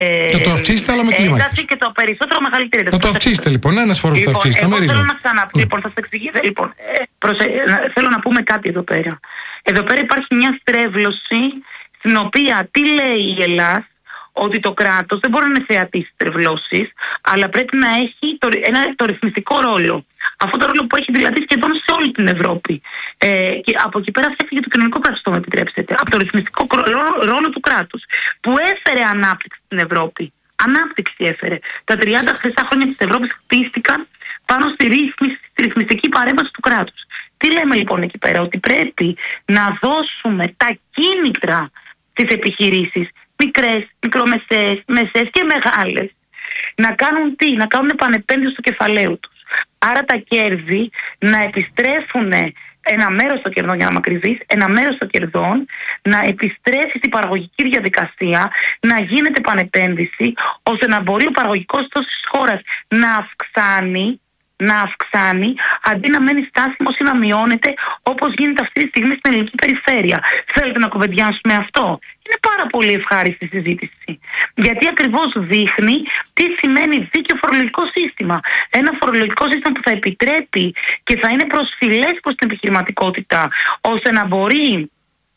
Θα το αυξήσετε, αλλά με κλίμακα. Και το περισσότερο μεγαλύτερη. Θα το αυξήσετε λοιπόν. Ένας φόρος θα το αυξήσετε. Θέλω να ξαναπεί. Λοιπόν, θα σας εξηγήσω. Λοιπόν, θέλω να πούμε κάτι εδώ πέρα. Εδώ πέρα υπάρχει μια στρέβλωση στην οποία τι λέει η Ελλάδα, ότι το κράτος δεν μπορεί να είναι θεατής στις τρευλώσεις, αλλά πρέπει να έχει το ρυθμιστικό ρόλο. Αυτό το ρόλο που έχει δηλαδή σχεδόν σε όλη την Ευρώπη. Και από εκεί πέρα έφυγε το κοινωνικό κράτος, το με επιτρέψετε. Από το ρυθμιστικό ρόλο του κράτους, που έφερε ανάπτυξη στην Ευρώπη. Ανάπτυξη έφερε. Τα 30 χρυσά χρόνια της Ευρώπης χτίστηκαν πάνω στη ρυθμιστική παρέμβαση του κράτους. Τι λέμε λοιπόν εκεί πέρα? Ότι πρέπει να δώσουμε τα κίνητρα στις επιχειρήσεις, μικρές, μικρομεσαίες, μεσαίες και μεγάλες, να κάνουν τι? Να κάνουν επανεπένδυση του κεφαλαίου τους. Άρα τα κέρδη να επιστρέφουν, ένα μέρος των κερδών, για να μακρυβείς, ένα μέρος των κερδών να επιστρέφει στην παραγωγική διαδικασία, να γίνεται επανεπένδυση, ώστε να μπορεί ο παραγωγικός ιστός της χώρας να αυξάνει αντί να μένει στάσιμος ή να μειώνεται, όπως γίνεται αυτή τη στιγμή στην ελληνική περιφέρεια. Θέλετε να κουβεντιάσουμε αυτό? Είναι πάρα πολύ ευχάριστη συζήτηση. Γιατί ακριβώς δείχνει τι σημαίνει δίκαιο φορολογικό σύστημα. Ένα φορολογικό σύστημα που θα επιτρέπει και θα είναι προσφυλές προς την επιχειρηματικότητα, ώστε να μπορεί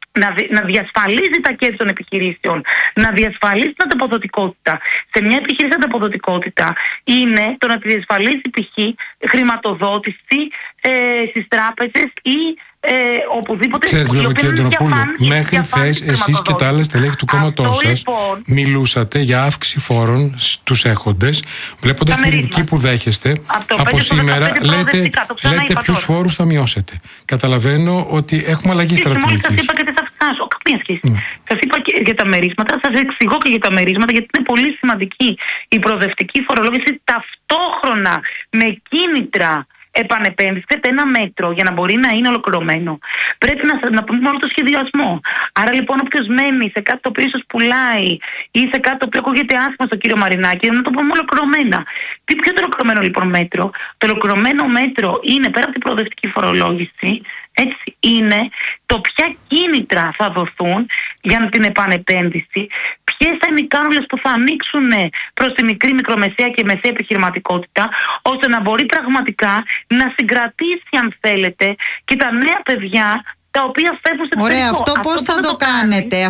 να διασφαλίζει τα κέρδη των επιχειρήσεων, να διασφαλίζει την ανταποδοτικότητα. Σε μια επιχείρηση ανταποδοτικότητα είναι το να τη διασφαλίζει π.χ. χρηματοδότηση στις τράπεζες ή οπουδήποτε. Ξέρετε, κύριε Αντωνοπούλου, μέχρι χθες εσείς και τα άλλα στελέχη του κόμματός σας μιλούσατε για αύξηση φόρων στους έχοντες. Βλέποντας την κριτική που δέχεστε, από σήμερα λέτε ποιους φόρους θα μειώσετε. Καταλαβαίνω ότι έχουμε αλλαγή στρατηγικής. Σας είπα και δεν θα φτάσω. Καμία σχέση. Σας είπα και για τα μερίσματα, σας εξηγώ και για τα μερίσματα, γιατί είναι πολύ σημαντική η προοδευτική φορολόγηση ταυτόχρονα με κίνητρα επανεπένδυση, ένα μέτρο για να μπορεί να είναι ολοκληρωμένο. Πρέπει να πούμε όλο το σχεδιασμό. Άρα λοιπόν, όποιος μένει σε κάτι το οποίο ίσως πουλάει ή σε κάτι το οποίο ακούγεται άσχημα στον κύριο Μαρινάκη, να το πούμε ολοκληρωμένα. Ποιο είναι το ολοκληρωμένο λοιπόν μέτρο? Το ολοκληρωμένο μέτρο είναι, πέρα από την προοδευτική φορολόγηση, έτσι, είναι το ποια κίνητρα θα δοθούν για την επανεπένδυση, ποιες θα είναι οι κάνουλες που θα ανοίξουν προς τη μικρή, μικρομεσαία και μεσαία επιχειρηματικότητα, ώστε να μπορεί πραγματικά να συγκρατήσει, αν θέλετε, και τα νέα παιδιά τα οποία φεύγουν σε Ωραία, αυτό πώς θα το κάνετε?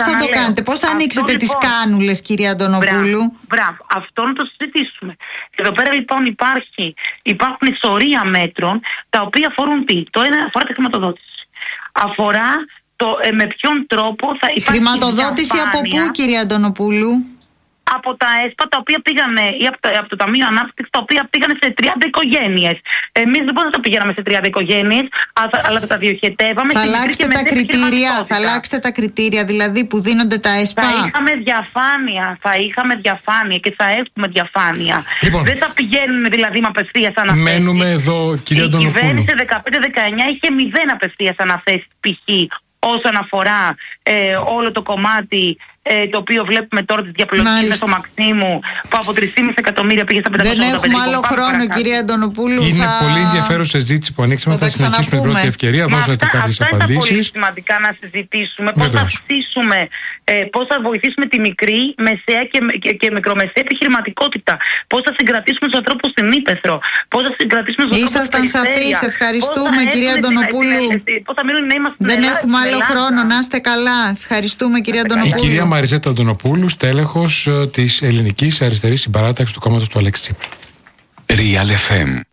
Πώς θα ανοίξετε τις κάνουλες, κυρία Αντωνοπούλου? Μπράβο, αυτό να το συζητήσουμε. Εδώ πέρα λοιπόν υπάρχουν σωρία μέτρων τα οποία αφορούν τι? Το ένα αφορά τη χρηματοδότηση. Αφορά με ποιον τρόπο θα υπάρχει χρηματοδότηση από πού, κυρία Αντωνοπούλου? Από τα ΕΣΠΑ, τα οποία πήγανε, ή από το Ταμείο Ανάπτυξης, τα οποία πήγανε σε 30 οικογένειες. Εμείς λοιπόν δεν τα πηγαίναμε σε 30 οικογένειες, αλλά τα διοχετεύαμε. Θα αλλάξετε τα κριτήρια, δηλαδή, που δίνονται τα ΕΣΠΑ. Θα είχαμε διαφάνεια και θα έχουμε διαφάνεια. Λοιπόν, δεν θα πηγαίνουν δηλαδή με απευθείας αναθέσεις. Μένουμε εδώ, κυρία Αντωνοπούλου. Η κυβέρνηση 15-19 είχε 0 απευθείας αναθέσεις, π.χ. όσον αφορά όλο το κομμάτι το οποίο βλέπουμε τώρα, τις διαπλοκές μέσω Μαξίμου, που από 3,5 εκατομμύρια πήγε στα 585. Δεν έχουμε άλλο χρόνο, κυρία Αντωνοπούλου. Είναι πολύ ενδιαφέρουσα συζήτηση που ανοίξαμε. Θα συνεχίσουμε την πρώτη ευκαιρία. Δώσατε κάποιες απαντήσεις. Αυτά είναι πολύ σημαντικά να συζητήσουμε. Πώς θα βοηθήσουμε τη μικρή, μεσαία και μικρομεσαία επιχειρηματικότητα. Πώς θα συγκρατήσουμε τους ανθρώπους στην ύπαιθρο. Πώς θα συγκρατήσουμε τους ανθρώπους στην περιφέρεια. Ήσασταν σαφείς. Ευχαριστούμε, κυρία Αντωνοπούλου. Δεν έχουμε άλλο χρόνο. Να είστε καλά. Ευχαριστούμε, κυρία Αντωνοπούλου. Μαριζέτα Αντωνοπούλου, στέλεχος της Ελληνικής Αριστερής Συμπαράταξης του κόμματος του Αλέξη Τσίπρα. Real FM.